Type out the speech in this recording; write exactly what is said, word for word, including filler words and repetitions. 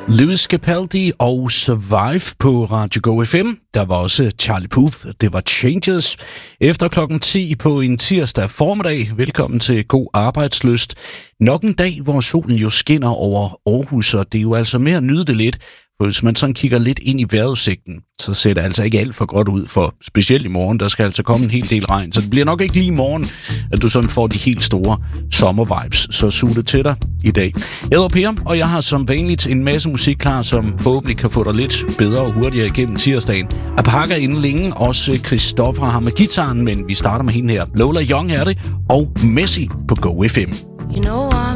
Lewis Capaldi og Survive på Radio Go F M. Der var også Charlie Puth. Det var Changes. Efter klokken ti på en tirsdag formiddag. Velkommen til God Arbejdslyst. Nok en dag, hvor solen jo skinner over Aarhus, og det er jo altså mere at nyde det lidt. For hvis man sådan kigger lidt ind i vejrudsigten, så ser det altså ikke alt for godt ud, for specielt i morgen, der skal altså komme en hel del regn. Så det bliver nok ikke lige i morgen, at du sådan får de helt store sommervibes. Så sug det til dig i dag. Jeg hedder Per, og jeg har som vanligt en masse musik klar, som forhåbentlig kan få dig lidt bedre og hurtigere igennem tirsdagen. Jeg pakker inden længe også Christoffer har med guitaren, men vi starter med hende her. Lola Young er det, og Messi på Go F M. You know I'm